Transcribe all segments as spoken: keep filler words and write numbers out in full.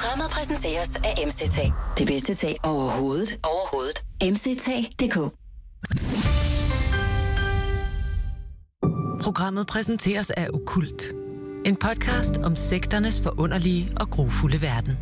Programmet præsenteres af M C T. Det bedste tag overhovedet. Overhovedet. M C T punktum d k. Programmet præsenteres af Okkult. En podcast om sekternes forunderlige og grufulde verden.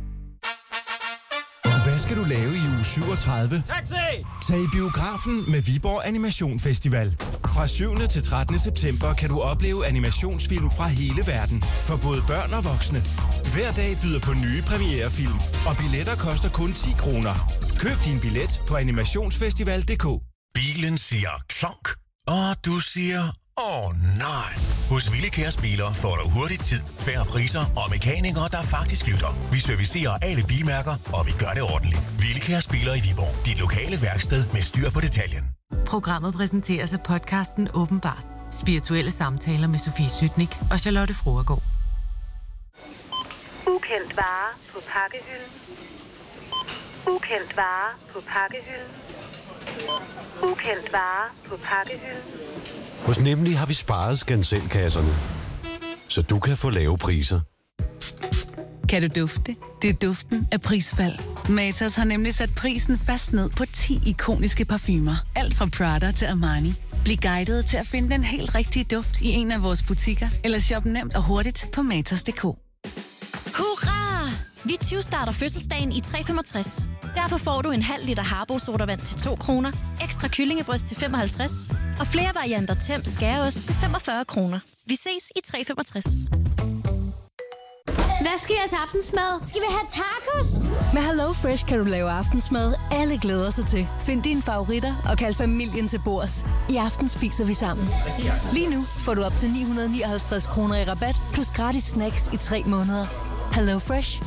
Hvad skal du lave i uge syvogtredive? Taxi! Tag i biografen med Viborg Animation Festival. Fra syvende til trettende september kan du opleve animationsfilm fra hele verden. For både børn og voksne. Hver dag byder på nye premierefilm. Og billetter koster kun ti kroner. Køb din billet på animationsfestival punktum d k. Bilen siger klonk. Og du siger, åh oh, nej. Hos Villikærs Biler får du hurtigt tid, færre priser og mekanikere, der faktisk lytter. Vi servicerer alle bilmærker, og vi gør det ordentligt. Villikærs Biler i Viborg. Dit lokale værksted med styr på detaljen. Programmet præsenteres af podcasten Åbenbart. Spirituelle samtaler med Sofie Sytnik og Charlotte Fruergaard. Ukendt vare på pakkehylden. Ukendt vare på pakkehylden. Ukendt vare på pakkehylden. Hos Nemlig har vi sparet skanselkasserne, så du kan få lave priser. Kan du dufte? Det er duften af prisfald. Matas har nemlig sat prisen fast ned på ti ikoniske parfumer. Alt fra Prada til Armani. Bliv guidet til at finde den helt rigtige duft i en af vores butikker, eller shop nemt og hurtigt på matas punktum d k. Hurra! Vi tyve-starter fødselsdagen i tre femogtres. Derfor får du en halv liter Harbo sodavand til to kroner, ekstra kyllingebryst til femoghalvtreds og flere varianter Temp skæreost til femogfyrre kroner. Vi ses i tre femogtres. Hvad skal jeg til aftensmad? Skal vi have tacos? Med Hello Fresh kan du lave aftensmad, alle glæder sig til. Find dine favoritter og kald familien til bords. I aften spiser vi sammen. Lige nu får du op til ni hundrede nioghalvtreds kroner i rabat, plus gratis snacks i tre måneder. Hello Fresh.